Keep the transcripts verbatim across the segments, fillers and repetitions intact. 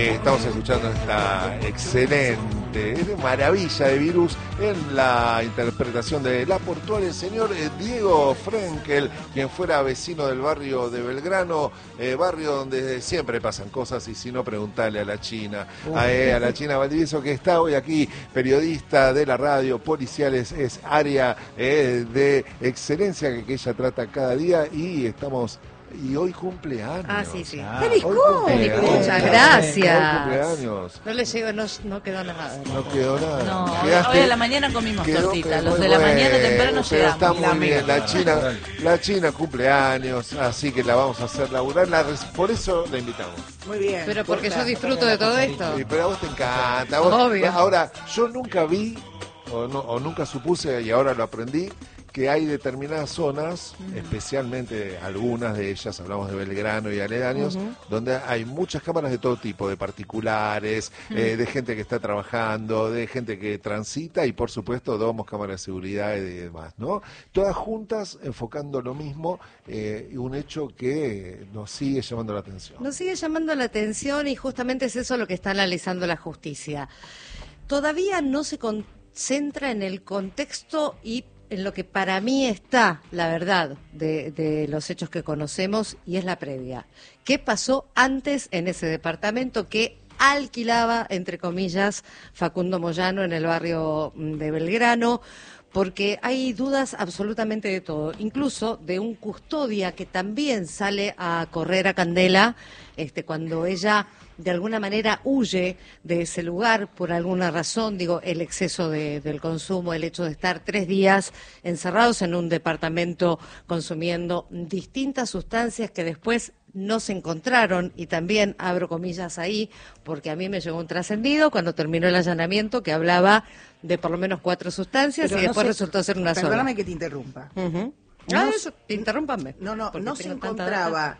Estamos escuchando esta excelente maravilla de Virus en la interpretación de La Portuaria, el señor Diego Frenkel, quien fuera vecino del barrio de Belgrano, eh, barrio donde siempre pasan cosas, y si no, preguntarle a la China, a, eh, a la China Valdivieso, que está hoy aquí, periodista de la radio, policiales, es área eh, de excelencia que, que ella trata cada día, y estamos... Y hoy cumpleaños. Ah, sí, sí. Ah, ¡Feliz cumpleaños! Muchas gracias. Hoy cumpleaños. No le llegó, no, no quedó nada. No quedó nada. No, Quedaste, hoy a la mañana comimos quedó, tortita. muy Los de la bueno, mañana temprano pero llegamos. está muy La bien. mega. La China, la China cumpleaños, así que la vamos a hacer laburar. La, por eso la invitamos. Muy bien. Pero porque yo disfruto de todo esto. Sí, pero a vos te encanta. A vos- Obvio. Ahora, yo nunca vi, o, no, o nunca supuse, y ahora lo aprendí, que hay determinadas zonas, uh-huh. especialmente algunas de ellas, hablamos de Belgrano y aledaños, uh-huh. donde hay muchas cámaras de todo tipo, de particulares, uh-huh. eh, de gente que está trabajando, de gente que transita, y por supuesto domos, cámaras de seguridad y demás, ¿no? Todas juntas enfocando lo mismo, eh, y un hecho que nos sigue llamando la atención. Nos sigue llamando la atención, y justamente es eso lo que está analizando la justicia. Todavía no se concentra en el contexto y en lo que para mí está la verdad de, de los hechos que conocemos, y es la previa. ¿Qué pasó antes en ese departamento que alquilaba, entre comillas, Facundo Moyano en el barrio de Belgrano? Porque hay dudas absolutamente de todo, incluso de un custodia que también sale a correr a Candela este, cuando ella de alguna manera huye de ese lugar por alguna razón, digo, el exceso de, del consumo, el hecho de estar tres días encerrados en un departamento consumiendo distintas sustancias que después no se encontraron, y también abro comillas ahí, porque a mí me llegó un trascendido cuando terminó el allanamiento que hablaba de por lo menos cuatro sustancias. Pero y después no se, resultó ser una perdóname sola. Perdóname que te interrumpa. Uh-huh. No, ah, eso, interrúmpanme. No, no, no se encontraba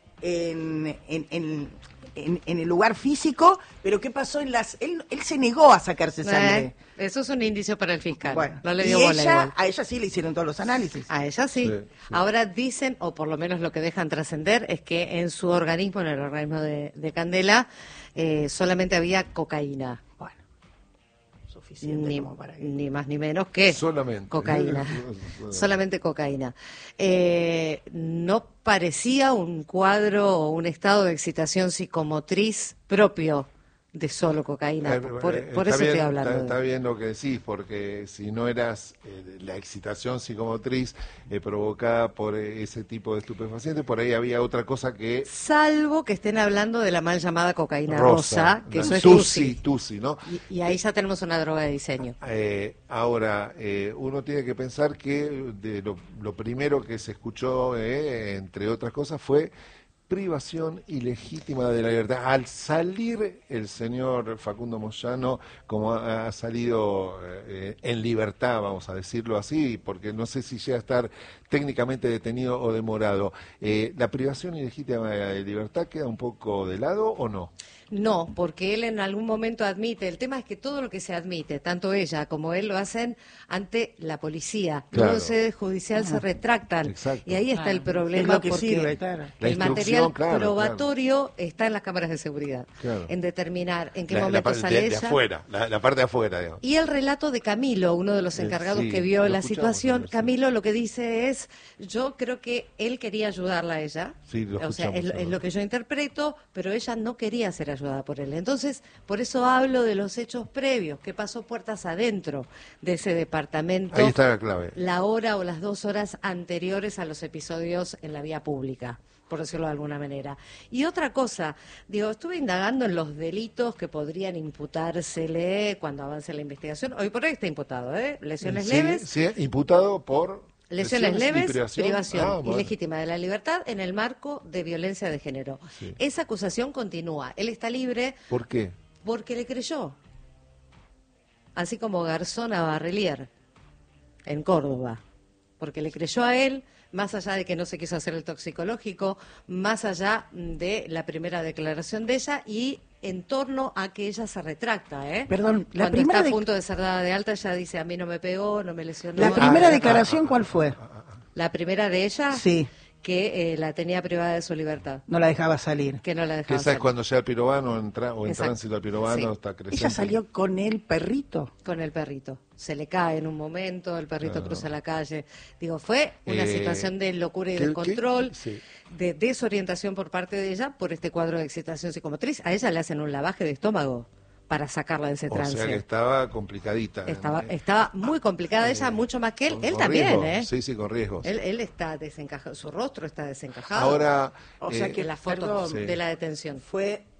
en, en, en, en, en el lugar físico, pero ¿qué pasó en las...? Él, él se negó a sacarse sangre. Eh, eso es un indicio para el fiscal. Bueno, no le dio y bola ella, igual. a ella sí le hicieron todos los análisis. A ella sí. Sí, sí. Ahora dicen, o por lo menos lo que dejan trascender, es que en su organismo, en el organismo de, de Candela, eh, solamente había cocaína. Bueno, suficiente Ni, como para que... ni más ni menos que Solamente. cocaína. Solamente cocaína. Eh, no parecía un cuadro o un estado de excitación psicomotriz propio de solo cocaína. Por, por está eso bien, estoy hablando. Está, de... está bien lo que decís, porque si no eras eh, la excitación psicomotriz eh, provocada por eh, ese tipo de estupefacientes, por ahí había otra cosa que... Salvo que estén hablando de la mal llamada cocaína rosa, rosa, que la eso es tusi, tusi. tusi, ¿no? Y, y ahí ya tenemos una droga de diseño. Eh, ahora, eh, uno tiene que pensar que de lo, lo primero que se escuchó, eh, entre otras cosas, fue privación ilegítima de la libertad. Al salir el señor Facundo Moyano, como ha, ha salido eh, en libertad, vamos a decirlo así, porque no sé si llega a estar técnicamente detenido o demorado, eh, ¿la privación ilegítima de libertad queda un poco de lado o no? No, porque él en algún momento admite, el tema es que todo lo que se admite, tanto ella como él lo hacen ante la policía, claro. luego en sede judicial ah, se retractan. Exacto. Y ahí está claro. el problema, es lo que porque sirve, claro. el material claro, probatorio claro. está en las cámaras de seguridad, claro. en determinar en qué la, momento la, sale de, ella. De afuera, la, la parte de afuera, digamos. Y el relato de Camilo, uno de los encargados sí, que vio la situación, eso. Camilo lo que dice es, yo creo que él quería ayudarla a ella, sí, lo o sea, es, eso. es lo que yo interpreto, pero ella no quería ser ayudada por él. Entonces, por eso hablo de los hechos previos, que pasó puertas adentro de ese departamento. Ahí está la clave. La hora o las dos horas anteriores a los episodios en la vía pública, por decirlo de alguna manera. Y otra cosa, digo, estuve indagando en los delitos que podrían imputársele cuando avance la investigación. Hoy por hoy está imputado, ¿eh? Lesiones sí, leves. Sí, imputado por... Lesiones, lesiones leves, privación, privación ah, bueno. ilegítima de la libertad en el marco de violencia de género. Sí. Esa acusación continúa. Él está libre. ¿Por qué? Porque le creyó. Así como Garzón a Barrelier, en Córdoba. Porque le creyó a él, más allá de que no se quiso hacer el toxicológico, más allá de la primera declaración de ella y en torno a que ella se retracta, ¿eh? Perdón, la Cuando primera está a de... punto de ser dada de alta, ella dice, a mí no me pegó, no me lesionó. ¿La primera declaración cuál fue? La primera de ella, sí. que eh, la tenía privada de su libertad. No la dejaba salir. Que no la Que dejaba esa salir. es cuando llega el pirobano entra, o en Exacto. tránsito al pirobano, Sí. está creciendo. Ella salió con el perrito. Con el perrito. Se le cae en un momento, el perrito Claro. cruza la calle. Digo, fue una Eh, situación de locura y ¿qué- descontrol, qué? Sí. de desorientación por parte de ella por este cuadro de excitación psicomotriz. A ella le hacen un lavaje de estómago para sacarla de ese O trance. sea que estaba complicadita. Estaba, Eh, estaba muy complicada ella, mucho más que él. con- Él con también, riesgos. ¿eh? Sí, sí, con riesgos. Él, él está desencajado, su rostro está desencajado. Ahora, O sea eh, que en la foto perdón, de Sí. la detención. Fue